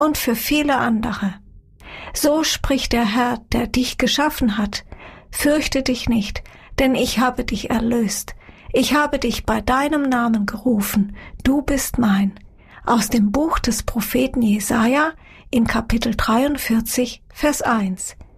und für viele andere. So spricht der Herr, der dich geschaffen hat: Fürchte dich nicht, denn ich habe dich erlöst. Ich habe dich bei deinem Namen gerufen. Du bist mein. Aus dem Buch des Propheten Jesaja in Kapitel 43, Vers 1.